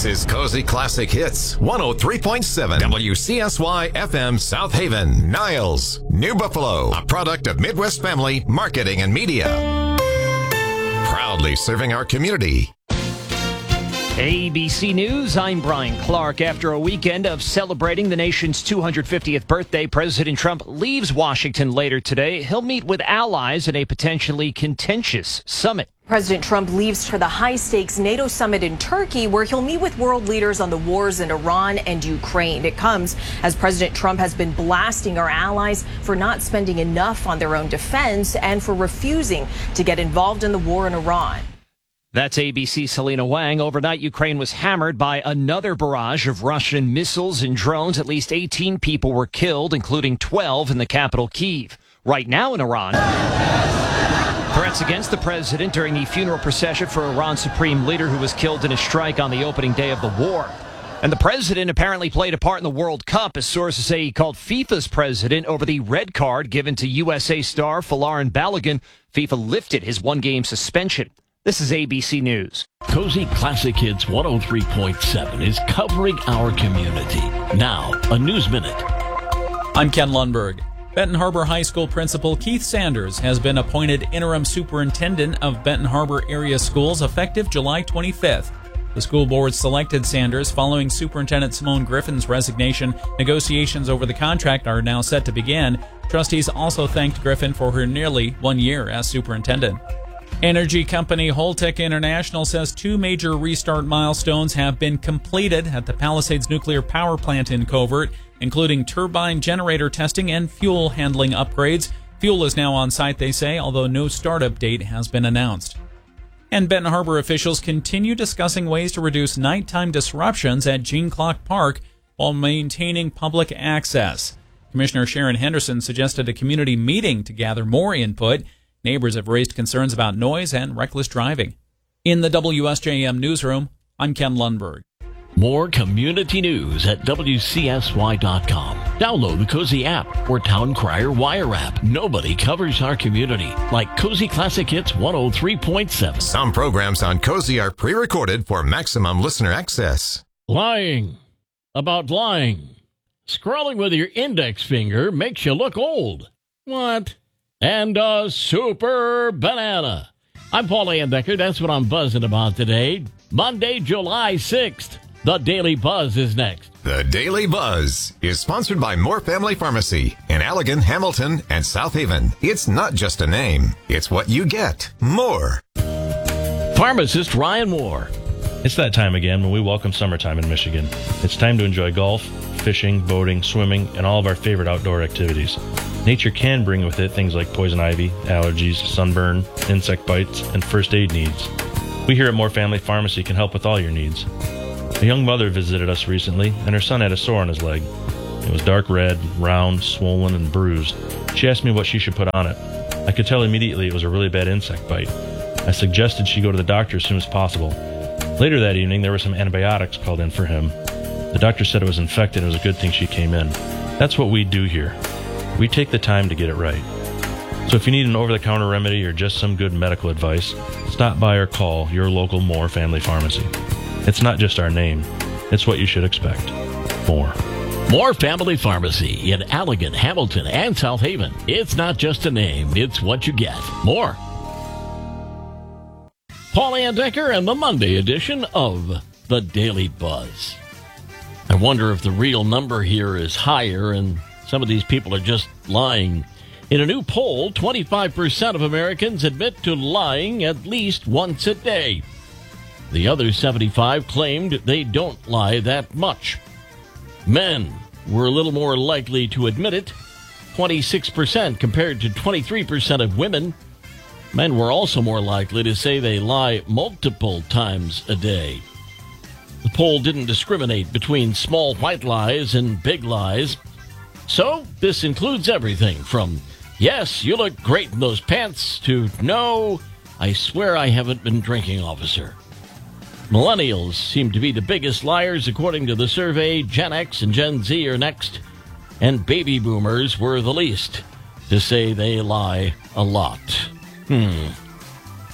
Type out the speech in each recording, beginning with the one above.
This is Cozy Classic Hits, 103.7 WCSY FM South Haven, Niles, New Buffalo, a product of Midwest Family Marketing and Media. Proudly serving our community. ABC News, I'm Brian Clark. After a weekend of celebrating the nation's 250th birthday, President Trump leaves Washington later today. He'll meet with allies at a potentially contentious summit. President Trump leaves for the high-stakes NATO summit in Turkey, where he'll meet with world leaders on the wars in Iran and Ukraine. It comes as President Trump has been blasting our allies for not spending enough on their own defense and for refusing to get involved in the war in Iran. That's ABC's Selena Wang. Overnight, Ukraine was hammered by another barrage of Russian missiles and drones. At least 18 people were killed, including 12 in the capital, Kyiv. Right now in Iran, threats against the president during the funeral procession for Iran's supreme leader who was killed in a strike on the opening day of the war. And the president apparently played a part in the World Cup, as sources say he called FIFA's president over the red card given to USA star Folarin Balogun. FIFA lifted his one-game suspension. This is ABC News. Cozy Classic Hits 103.7 is covering our community. Now, a News Minute. I'm Ken Lundberg. Benton Harbor High School Principal Keith Sanders has been appointed interim superintendent of Benton Harbor area schools effective July 25th. The school board selected Sanders following Superintendent Simone Griffin's resignation. Negotiations over the contract are now set to begin. Trustees also thanked Griffin for her nearly 1 year as superintendent. Energy company Holtec International says 2 major restart milestones have been completed at the Palisades nuclear power plant in Covert, including turbine generator testing and fuel handling upgrades. Fuel is now on site, they say, although no startup date has been announced. And Benton Harbor officials continue discussing ways to reduce nighttime disruptions at Gene Clock Park while maintaining public access. Commissioner Sharon Henderson suggested a community meeting to gather more input. Neighbors have raised concerns about noise and reckless driving. In the WSJM newsroom, I'm Ken Lundberg. More community news at WCSY.com. Download the Cozy app or Town Crier Wire app. Nobody covers our community like Cozy Classic Hits 103.7. Some programs on Cozy are pre-recorded for maximum listener access. Lying about lying. Scrolling with your index finger makes you look old. What? And a super banana. I'm Paul Andecker. That's what I'm buzzing about today. Monday, July 6th. The Daily Buzz is next. The Daily Buzz is sponsored by Moore Family Pharmacy in Allegan, Hamilton, and South Haven. It's not just a name. It's what you get. More. Pharmacist Ryan Moore. It's that time again when we welcome summertime in Michigan. It's time to enjoy golf, fishing, boating, swimming, and all of our favorite outdoor activities. Nature can bring with it things like poison ivy, allergies, sunburn, insect bites, and first aid needs. We here at Moore Family Pharmacy can help with all your needs. A young mother visited us recently, and her son had a sore on his leg. It was dark red, round, swollen, and bruised. She asked me what she should put on it. I could tell immediately it was a really bad insect bite. I suggested she go to the doctor as soon as possible. Later that evening, there were some antibiotics called in for him. The doctor said it was infected and it was a good thing she came in. That's what we do here. We take the time to get it right. So if you need an over-the-counter remedy or just some good medical advice, stop by or call your local Moore Family Pharmacy. It's not just our name. It's what you should expect. More. Moore Family Pharmacy in Allegan, Hamilton, and South Haven. It's not just a name. It's what you get. More. Paul Andecker and the Monday edition of The Daily Buzz. I wonder if the real number here is higher and some of these people are just lying. In a new poll, 25% of Americans admit to lying at least once a day. The other 75 claimed they don't lie that much. Men were a little more likely to admit it, 26% compared to 23% of women. Men were also more likely to say they lie multiple times a day. The poll didn't discriminate between small white lies and big lies. So this includes everything from, yes, you look great in those pants, to, no, I swear I haven't been drinking, officer. Millennials seem to be the biggest liars according to the survey. Gen X and Gen Z are next. And baby boomers were the least to say they lie a lot.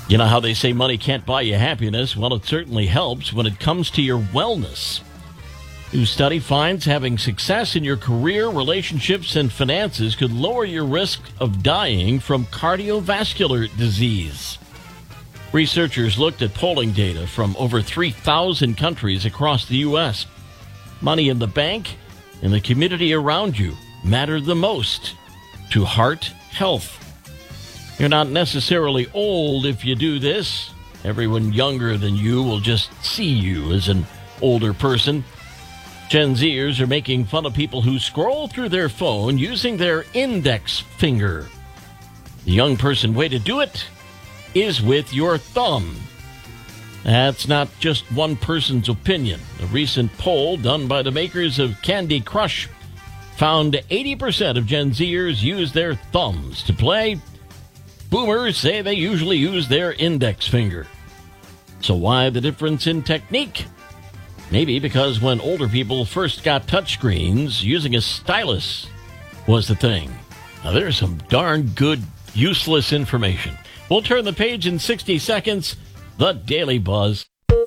You know how they say money can't buy you happiness? Well, it certainly helps when it comes to your wellness. New study finds having success in your career, relationships, and finances could lower your risk of dying from cardiovascular disease. Researchers looked at polling data from over 3,000 countries across the U.S. Money in the bank and the community around you matter the most to heart health. You're not necessarily old if you do this. Everyone younger than you will just see you as an older person. Gen Zers are making fun of people who scroll through their phone using their index finger. The young person way to do it is with your thumb. That's not just one person's opinion. A recent poll done by the makers of Candy Crush found 80% of Gen Zers use their thumbs to play. Boomers say they usually use their index finger. So why the difference in technique? Maybe because when older people first got touchscreens, using a stylus was the thing. Now there's some darn good, useless information. We'll turn the page in 60 seconds. The Daily Buzz.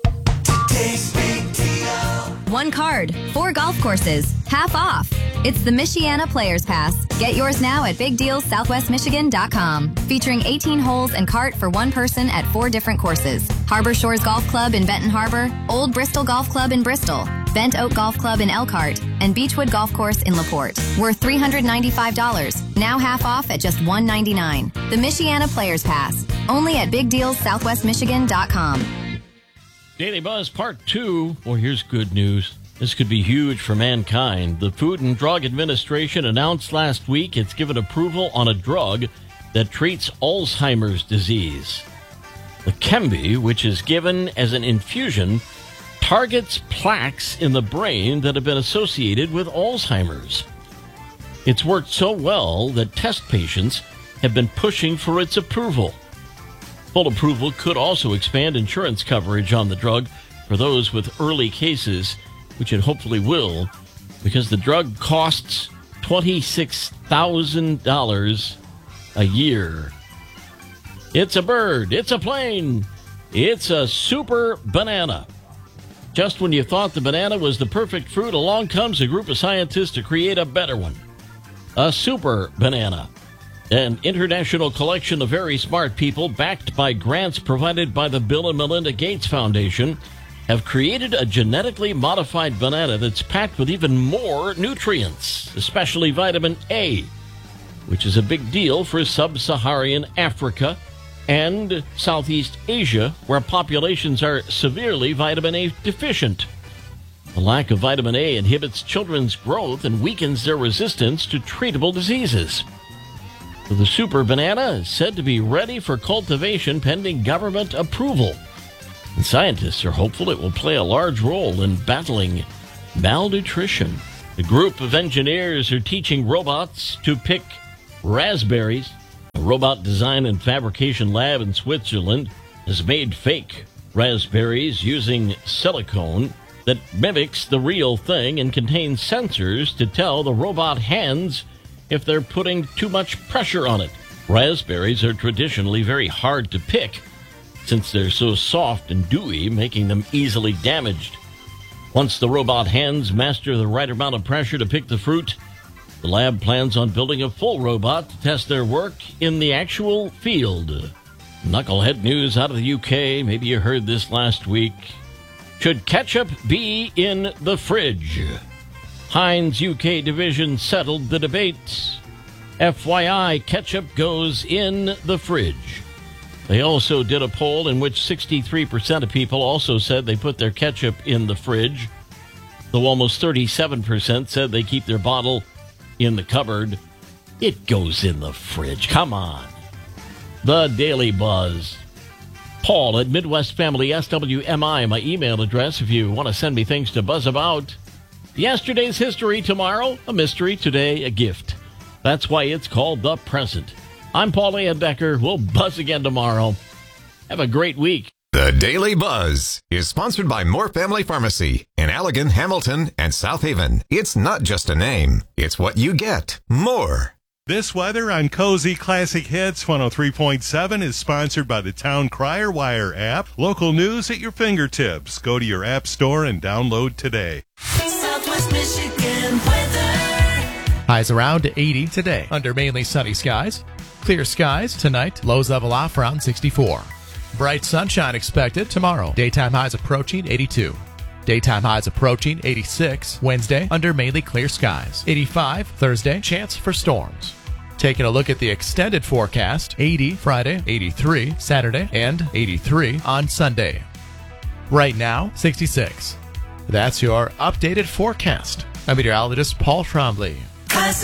One card, 4 golf courses, half off. It's the Michiana Players Pass. Get yours now at BigDealSouthwestMichigan.com. Featuring 18 holes and cart for one person at 4 different courses. Harbor Shores Golf Club in Benton Harbor, Old Bristol Golf Club in Bristol, Bent Oak Golf Club in Elkhart, and Beechwood Golf Course in LaPorte. Worth $395. Now half off at just $199. The Michiana Players Pass. Only at BigDealSouthwestMichigan.com. Daily Buzz Part 2. Well, here's good news. This could be huge for mankind. The Food and Drug Administration announced last week it's given approval on a drug that treats Alzheimer's disease. Leqembi, which is given as an infusion, targets plaques in the brain that have been associated with Alzheimer's. It's worked so well that test patients have been pushing for its approval. Full approval could also expand insurance coverage on the drug for those with early cases, which it hopefully will, because the drug costs $26,000 a year. It's a bird, it's a plane, it's a super banana. Just when you thought the banana was the perfect fruit, along comes a group of scientists to create a better one. A super banana. An international collection of very smart people, backed by grants provided by the Bill and Melinda Gates Foundation, have created a genetically modified banana that's packed with even more nutrients, especially vitamin A, which is a big deal for sub-Saharan Africa and Southeast Asia, where populations are severely vitamin A deficient. The lack of vitamin A inhibits children's growth and weakens their resistance to treatable diseases. The super banana is said to be ready for cultivation pending government approval. And scientists are hopeful it will play a large role in battling malnutrition. A group of engineers are teaching robots to pick raspberries. A robot design and fabrication lab in Switzerland has made fake raspberries using silicone that mimics the real thing and contains sensors to tell the robot hands if they're putting too much pressure on it. Raspberries are traditionally very hard to pick since they're so soft and dewy, making them easily damaged. Once the robot hands master the right amount of pressure to pick the fruit, the lab plans on building a full robot to test their work in the actual field. Knucklehead news out of the UK. Maybe you heard this last week. Should ketchup be in the fridge? Heinz UK division settled the debate. FYI, ketchup goes in the fridge. They also did a poll in which 63% of people also said they put their ketchup in the fridge, though almost 37% said they keep their bottle in the cupboard. It goes in the fridge. Come on. The Daily Buzz. Paul at Midwest Family SWMI, my email address if you want to send me things to buzz about. Yesterday's history, tomorrow a mystery, today a gift. That's why it's called The Present. I'm Paul Becker. We'll buzz again tomorrow. Have a great week. The Daily Buzz is sponsored by Moore Family Pharmacy in Allegan, Hamilton, and South Haven. It's not just a name. It's what you get. More. This weather on Cozy Classic Hits 103.7 is sponsored by the Town Crier Wire app. Local news at your fingertips. Go to your app store and download today. Southwest Michigan weather. Highs around 80 today under mainly sunny skies. Clear skies tonight. Lows level off around 64. Bright sunshine expected tomorrow. Daytime highs approaching 82. Daytime highs approaching 86 Wednesday under mainly clear skies. 85 Thursday, chance for storms. Taking a look at the extended forecast, 80 Friday, 83 Saturday, and 83 on Sunday. Right now, 66. That's your updated forecast. I'm meteorologist Paul Trombley.